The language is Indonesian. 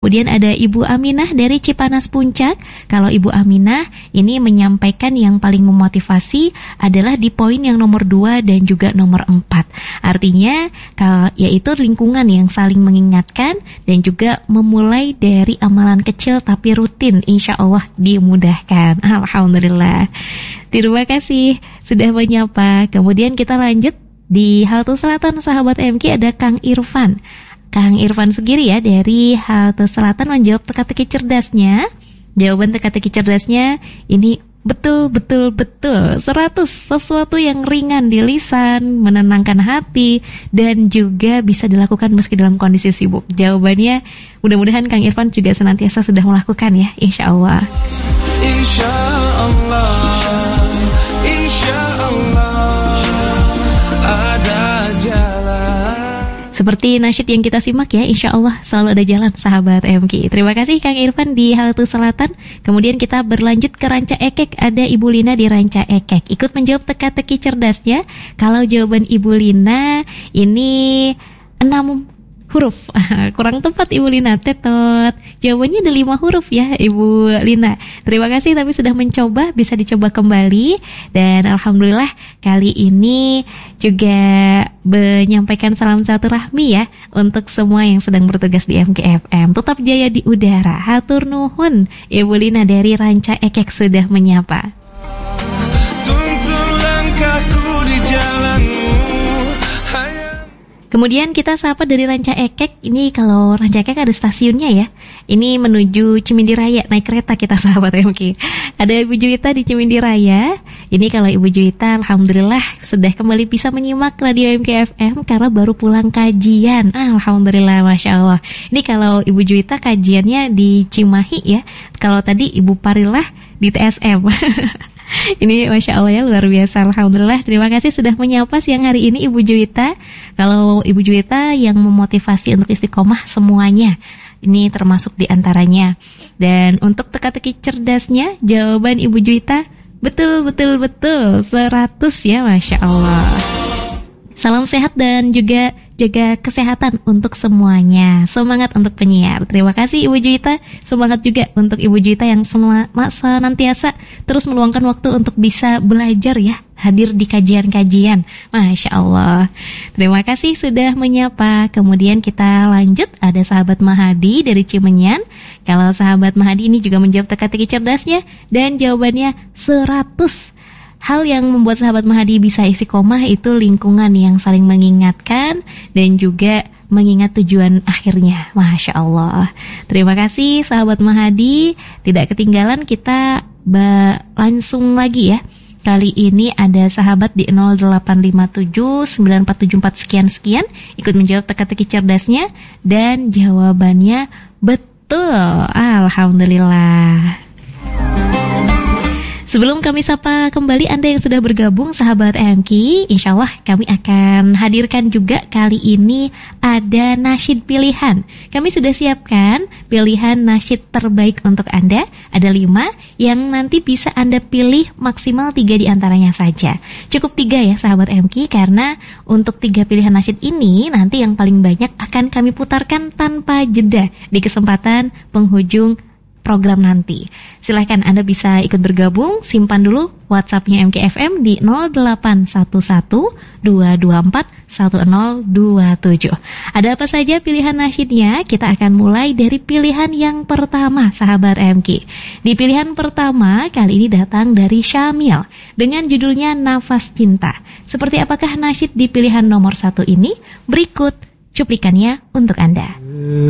Kemudian ada Ibu Aminah dari Cipanas Puncak. Kalau Ibu Aminah ini menyampaikan yang paling memotivasi adalah di poin yang nomor 2 dan juga nomor 4. Artinya yaitu lingkungan yang saling mengingatkan dan juga memulai dari amalan kecil tapi rutin, insya Allah dimudahkan. Alhamdulillah. Terima kasih sudah menyapa. Kemudian kita lanjut di halte selatan sahabat MK, ada Kang Irfan. Kang Irfan Sugiri ya dari halte selatan menjawab teka-teki cerdasnya. Jawaban teka-teki cerdasnya ini betul 100, sesuatu yang ringan di lisan, menenangkan hati dan juga bisa dilakukan meski dalam kondisi sibuk. Jawabannya mudah-mudahan Kang Irfan juga senantiasa sudah melakukan ya, insya Allah. Insya Allah, insya Allah ada jalan. Seperti nasyid yang kita simak ya, insya Allah selalu ada jalan sahabat MK. Terima kasih Kang Irfan di halte selatan. Kemudian kita berlanjut ke Ranca Ekek. Ada Ibu Lina di Ranca Ekek, ikut menjawab teka-teki cerdasnya. Kalau jawaban Ibu Lina ini 6 huruf. Kurang tepat Ibu Lina, tetot. Jawabannya ada 5 huruf ya Ibu Lina. Terima kasih tapi sudah mencoba, bisa dicoba kembali. Dan alhamdulillah kali ini juga menyampaikan salam silaturahmi ya untuk semua yang sedang bertugas di MKFM. Tetap jaya di udara. Hatur nuhun Ibu Lina dari Ranca Ekek sudah menyapa. Tuntun langkahku di jalanmu. Kemudian kita sapa dari Ranca Ekek. Ini kalau Ranca Ekek ada stasiunnya ya. Ini menuju Cimindi Raya, naik kereta kita sahabat MK. Ada Ibu Juwita di Cimindi Raya. Ini kalau Ibu Juwita alhamdulillah sudah kembali bisa menyimak radio MKFM karena baru pulang kajian. Alhamdulillah, Masya Allah. Ini kalau Ibu Juwita kajiannya di Cimahi ya. Kalau tadi Ibu Parilah di TSM. Ini Masya Allah ya, luar biasa. Alhamdulillah, terima kasih sudah menyapa siang hari ini Ibu Juwita. Kalau Ibu Juwita yang memotivasi untuk istiqomah semuanya, ini termasuk diantaranya. Dan untuk teka-teki cerdasnya, jawaban Ibu Juwita betul 100 ya, Masya Allah. Salam sehat dan juga jaga kesehatan untuk semuanya. Semangat untuk penyiar. Terima kasih Ibu Juwita. Semangat juga untuk Ibu Juwita yang senantiasa terus meluangkan waktu untuk bisa belajar ya, hadir di kajian-kajian. Masya Allah. Terima kasih sudah menyapa. Kemudian kita lanjut, ada sahabat Mahadi dari Cimenyan. Kalau sahabat Mahadi ini juga menjawab teka-teki cerdasnya dan jawabannya 100. Hal yang membuat sahabat Mahadi bisa istiqomah itu lingkungan yang saling mengingatkan dan juga mengingat tujuan akhirnya. Masya Allah. Terima kasih sahabat Mahadi. Tidak ketinggalan, kita langsung lagi ya. Kali ini ada sahabat di 08579474 sekian-sekian ikut menjawab teka-teki cerdasnya dan jawabannya betul. Alhamdulillah. Sebelum kami sapa kembali Anda yang sudah bergabung sahabat MK, insya Allah kami akan hadirkan juga kali ini ada nasyid pilihan. Kami sudah siapkan pilihan nasyid terbaik untuk Anda. Ada 5 yang nanti bisa Anda pilih maksimal 3 diantaranya saja. Cukup 3 ya sahabat MK, karena untuk 3 pilihan nasyid ini nanti yang paling banyak akan kami putarkan tanpa jeda di kesempatan penghujung program nanti. Silahkan Anda bisa ikut bergabung. Simpan dulu WhatsApp-nya MKFM di 0811-224-1027. Ada apa saja pilihan nasyidnya? Kita akan mulai dari pilihan yang pertama sahabat MK. Di pilihan pertama kali ini datang dari Syamil dengan judulnya Nafas Cinta. Seperti apakah nasyid di pilihan nomor 1 ini? Berikut cuplikannya untuk Anda.